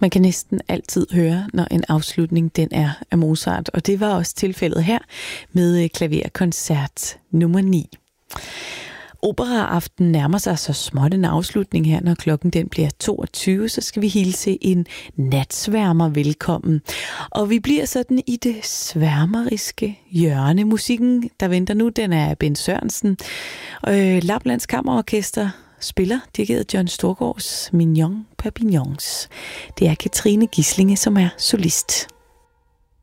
Man kan næsten altid høre, når en afslutning den er af Mozart, og det var også tilfældet her med klaverkoncert nummer 9. Operaaften nærmer sig så småt en afslutning her, når klokken den bliver 22, så skal vi hilse en natsværmer velkommen. Og vi bliver sådan i det sværmeriske hjørne. Musikken, der venter nu, den er Ben Sørensen. Laplands Kammerorkester spiller, dirigeret John Storgårds Mignon Papignons. Det er Katrine Gislinge, som er solist.